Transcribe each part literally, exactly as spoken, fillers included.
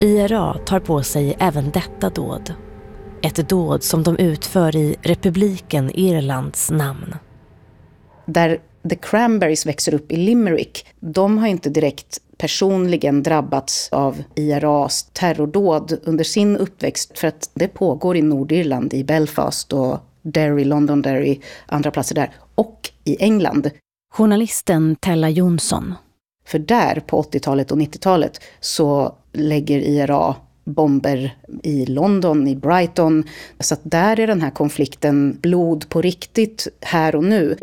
I R A tar på sig även detta dåd. Ett dåd som de utför i republiken Irlands namn. Där The Cranberries växer upp i Limerick, de har inte direkt personligen drabbats av I R A's terrordåd under sin uppväxt, för att det pågår i Nordirland, i Belfast och Derry, Londonderry, andra platser där, och i England. Journalisten Tella Jonsson. För där på åttiotalet och nittiotalet så lägger I R A bomber i London, i Brighton. Så att där är den här konflikten blod på riktigt här och nu.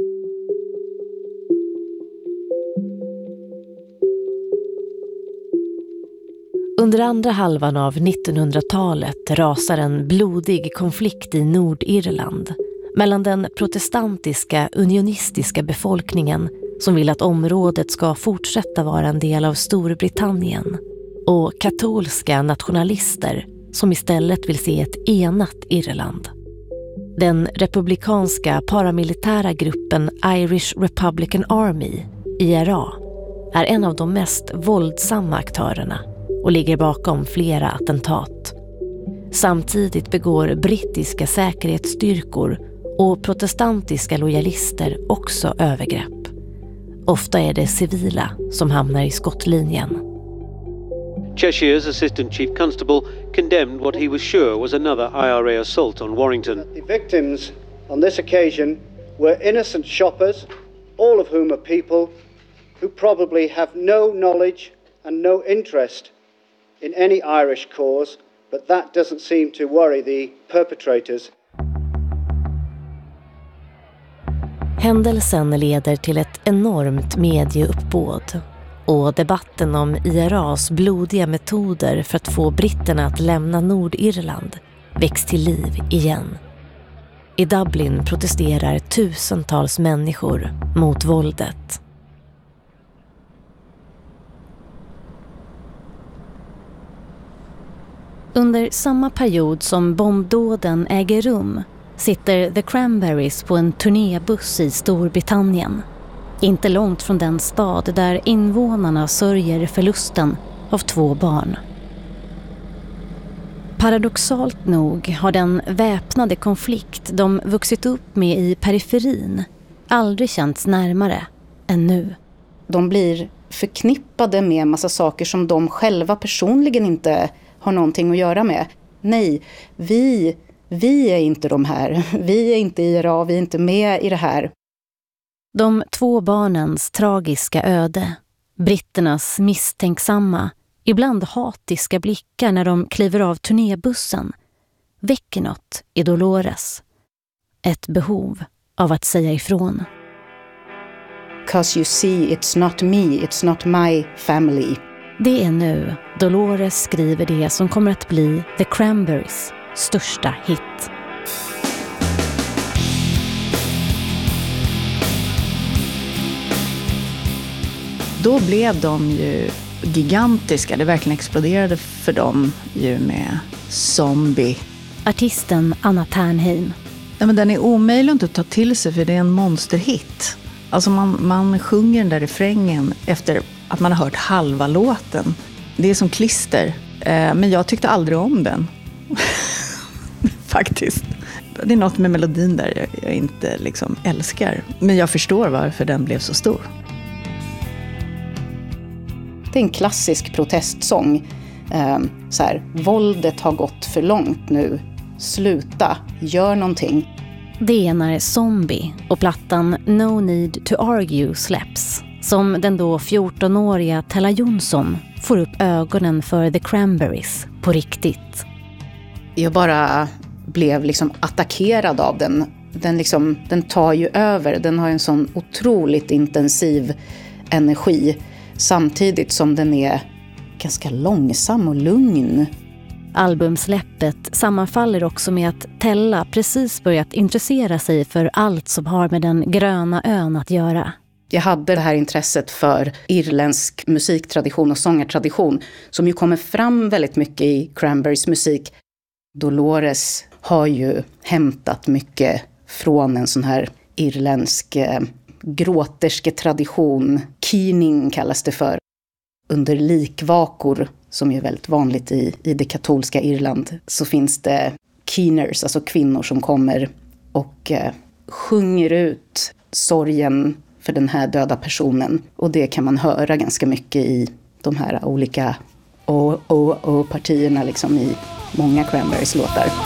Under andra halvan av nittonhundratalet rasar en blodig konflikt i Nordirland mellan den protestantiska unionistiska befolkningen som vill att området ska fortsätta vara en del av Storbritannien och katolska nationalister som istället vill se ett enat Irland. Den republikanska paramilitära gruppen Irish Republican Army, I R A, är en av de mest våldsamma aktörerna och ligger bakom flera attentat. Samtidigt begår brittiska säkerhetsstyrkor och protestantiska lojalister också övergrepp. Ofta är det civila som hamnar i skottlinjen. Cheshire's Assistant Chief Constable condemned what he was sure was another I R A assault on Warrington. The victims on this occasion were innocent shoppers, all of whom are people who probably have no knowledge and no interest in any Irish cause, but that doesn't seem to worry the perpetrators. Händelsen leder till ett enormt medieuppbåd och debatten om I R A's blodiga metoder för att få britterna att lämna Nordirland väcks till liv igen. I Dublin protesterar tusentals människor mot våldet. Under samma period som bombdåden äger rum sitter The Cranberries på en turnébuss i Storbritannien. Inte långt från den stad där invånarna sörjer förlusten av två barn. Paradoxalt nog har den väpnade konflikt de vuxit upp med i periferin aldrig känts närmare än nu. De blir förknippade med en massa saker som de själva personligen inte har någonting att göra med. Nej, vi, vi är inte de här. Vi är inte I R A, vi är inte med i det här. De två barnens tragiska öde, britternas misstänksamma, ibland hatiska blickar när de kliver av turnébussen, väcker något i Dolores. Ett behov av att säga ifrån. 'Cause you see, it's not me, it's not my family. Det är nu Dolores skriver det som kommer att bli The Cranberries största hit. Då blev de ju gigantiska. Det verkligen exploderade för dem ju med Zombie. Artisten Anna Ternheim. Ja, men den är omöjlig att ta till sig för det är en monsterhit. Alltså man, man sjunger den där refrängen efter att man har hört halva låten. Det är som klister. Eh, men jag tyckte aldrig om den. Faktiskt. Det är något med melodin där jag, jag inte liksom älskar. Men jag förstår varför den blev så stor. Det är en klassisk protestsång. Eh, så här, våldet har gått för långt nu. Sluta, gör någonting. Det är när Zombie och plattan No Need to Argue släpps som den då fjortonåriga Tella Jonsson får upp ögonen för The Cranberries på riktigt. Jag bara blev liksom attackerad av den. Den, liksom, den tar ju över. Den har en sån otroligt intensiv energi samtidigt som den är ganska långsam och lugn. Albumsläppet sammanfaller också med att Tella precis börjat intressera sig för allt som har med den gröna ön att göra. Jag hade det här intresset för irländsk musiktradition och sångartradition som ju kommer fram väldigt mycket i Cranberries musik. Dolores har ju hämtat mycket från en sån här irländsk eh, gråterske tradition. Keening kallas det för. Under likvakor som är väldigt vanligt i, i det katolska Irland, så finns det keeners, alltså kvinnor som kommer och eh, sjunger ut sorgen för den här döda personen. Och det kan man höra ganska mycket i de här olika O-O-O-partierna liksom i många Cranberries låtar.